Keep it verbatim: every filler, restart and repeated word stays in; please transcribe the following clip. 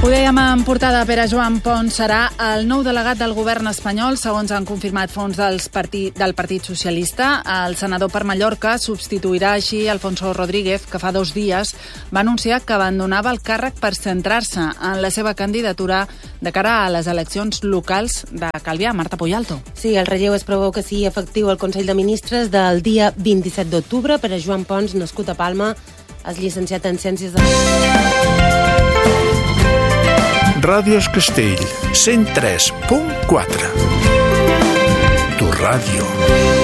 Ho dèiem en portada, Pere Joan Pons serà el nou delegat del govern espanyol, segons han confirmat fons dels partit, del Partit Socialista. El senador per Mallorca substituirà així Alfonso Rodríguez, que fa dos dies va anunciar que abandonava el càrrec per centrar-se en la seva candidatura de cara a les eleccions locals de Calvià. Marta Puyalto. Sí, el relleu es preveu que sigui efectiu al Consell de Ministres del dia vint-i-set d'octubre. Pere Joan Pons, nascut a Palma, és llicenciat en Ciències de... Ràdio Es Castell, cent tres punt quatre. Tu ràdio.